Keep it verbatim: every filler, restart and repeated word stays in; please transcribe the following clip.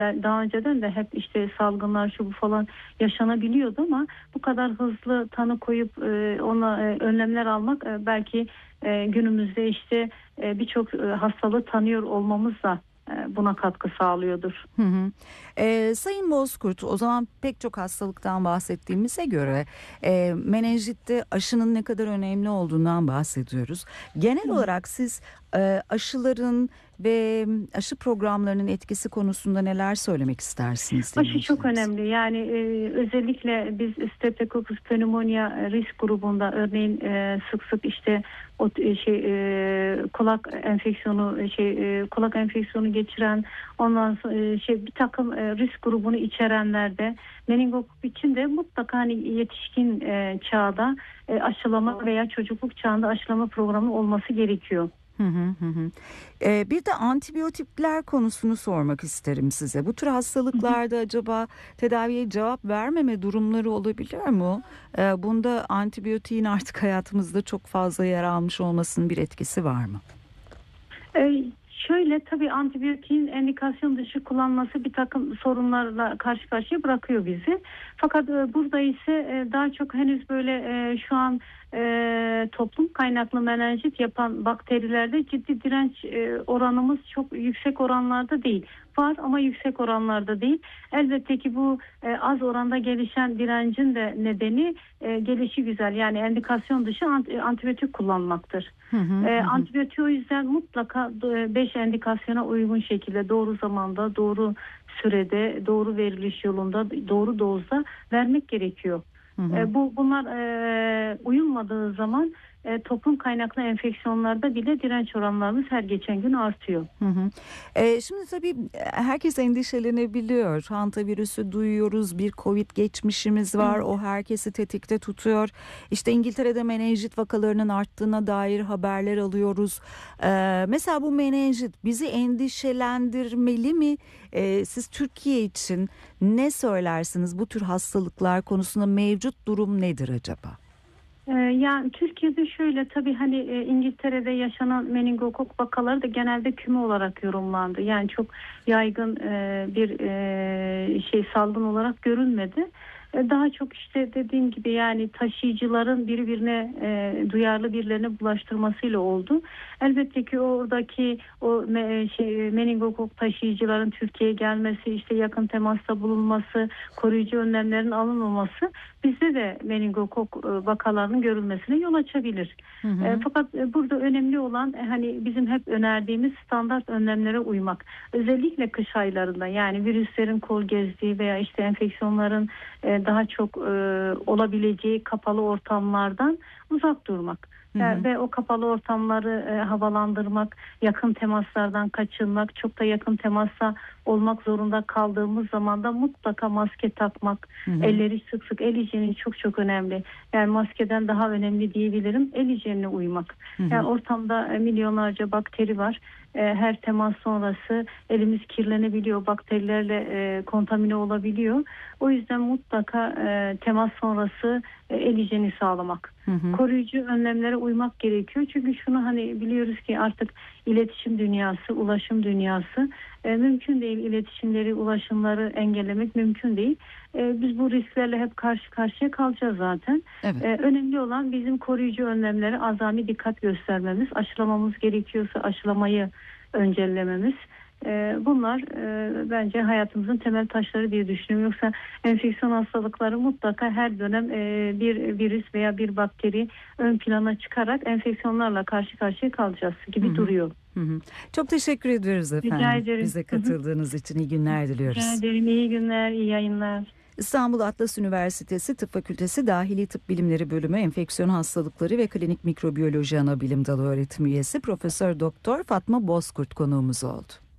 daha önceden de hep işte salgınlar şu bu falan yaşanabiliyordu ama bu kadar hızlı tanı koyup e, ona e, önlemler almak e, belki e, günümüzde işte e, birçok e, hastalığı tanıyor olmamız da e, buna katkı sağlıyordur. Hı hı. Ee, Sayın Bozkurt, o zaman pek çok hastalıktan bahsettiğimize göre e, menenjitte aşının ne kadar önemli olduğundan bahsediyoruz. Genel Hı. olarak siz e, aşıların ve aşı programlarının etkisi konusunda neler söylemek istersiniz Aşı çok dinleyicilerimize? önemli. Yani e, özellikle biz Streptococcus pneumonia risk grubunda örneğin e, sık sık işte o e, şey e, kulak enfeksiyonu e, şey e, kulak enfeksiyonu geçiren ondan sonra e, şey bir takım e, risk grubunu içerenlerde meningokok için de mutlaka hani yetişkin e, çağda e, aşılama veya çocukluk çağında aşılama programı olması gerekiyor. Hı hı hı hı. Ee, bir de antibiyotikler konusunu sormak isterim size. Bu tür hastalıklarda acaba tedaviye cevap vermeme durumları olabiliyor mu? Ee, bunda antibiyotiğin artık hayatımızda çok fazla yer almış olmasının bir etkisi var mı? Ee, şöyle tabii antibiyotiğin endikasyon dışı kullanması bir takım sorunlarla karşı karşıya bırakıyor bizi. Fakat e, burada ise e, daha çok henüz böyle e, şu an e, toplum kaynaklı menenjit yapan bakterilerde ciddi direnç e, oranımız çok yüksek oranlarda değil. Var ama yüksek oranlarda değil. Elbette ki bu e, az oranda gelişen direncin de nedeni e, gelişi güzel. Yani endikasyon dışı ant- antibiyotik kullanmaktır. Hı hı E, hı. Hı. antibiyotiği o yüzden mutlaka beş endikasyona uygun şekilde doğru zamanda, doğru sürede, doğru veriliş yolunda, doğru dozda vermek gerekiyor. Hı hı. E, bu bunlar e, uyulmadığı zaman e, toplum kaynaklı enfeksiyonlarda bile direnç oranlarımız her geçen gün artıyor. Hı hı. Ee, şimdi tabii herkes endişelenebiliyor. Hantavirüsü duyuyoruz, bir Covid geçmişimiz var. Evet. O herkesi tetikte tutuyor. İşte İngiltere'de menenjit vakalarının arttığına dair haberler alıyoruz. Ee, mesela bu menenjit bizi endişelendirmeli mi? Ee, siz Türkiye için ne söylersiniz? Bu tür hastalıklar konusunda mevcut durum nedir acaba? Ee, Yani Türkiye'de şöyle tabii hani e, İngiltere'de yaşanan meningokok vakaları da genelde küme olarak yorumlandı. Yani çok yaygın e, bir e, şey salgın olarak görülmedi. E, Daha çok işte dediğim gibi yani taşıyıcıların birbirine e, duyarlı birilerine bulaştırmasıyla oldu. Elbette ki oradaki o me, şey, meningokok taşıyıcıların Türkiye'ye gelmesi, işte yakın temasta bulunması, koruyucu önlemlerin alınmaması bizde de meningokok e, vakalarının görülmesine yol açabilir. Hı E, hı. fakat e, burada önemli olan e, hani bizim hep önerdiğimiz standart önlemlere uymak. Özellikle kış aylarında yani virüslerin kol gezdiği veya işte enfeksiyonların e, daha çok e, olabileceği kapalı ortamlardan uzak durmak. Hı E, hı. ve o kapalı ortamları e, havalandırmak, yakın temaslardan kaçınmak, çok da yakın temasa olmak zorunda kaldığımız zaman da mutlaka maske takmak, Hı hı. elleri sık sık el hijyeni çok çok önemli. Yani maskeden daha önemli diyebilirim. El hijyenine uymak. Hı hı. Yani ortamda e, milyonlarca bakteri var. E, her temas sonrası elimiz kirlenebiliyor, bakterilerle e, kontamine olabiliyor. O yüzden mutlaka e, temas sonrası e, el hijyeni sağlamak. Hı hı. Koruyucu önlemlere uymak gerekiyor. Çünkü şunu hani biliyoruz ki artık iletişim dünyası, ulaşım dünyası e, mümkün değil. İletişimleri, ulaşımları engellemek mümkün değil. E, biz bu risklerle hep karşı karşıya kalacağız zaten. Evet. E, önemli olan bizim koruyucu önlemlere azami dikkat göstermemiz, aşılamamız gerekiyorsa aşılamayı öncelememiz. E, bunlar e, bence hayatımızın temel taşları diye düşünüyorum. Yoksa enfeksiyon hastalıkları mutlaka her dönem e, bir virüs veya bir bakteri ön plana çıkarak enfeksiyonlarla karşı karşıya kalacağız Hı gibi hı. duruyor. Hı hı. Çok teşekkür ediyoruz Rica efendim. ederim. Bize Hı hı. katıldığınız için iyi günler Rica diliyoruz. ederim. İyi günler, iyi yayınlar. İstanbul Atlas Üniversitesi Tıp Fakültesi Dahili Tıp Bilimleri Bölümü Enfeksiyon Hastalıkları ve Klinik Mikrobiyoloji Anabilim Dalı Öğretim Üyesi Profesör Doktor Fatma Bozkurt konuğumuz oldu.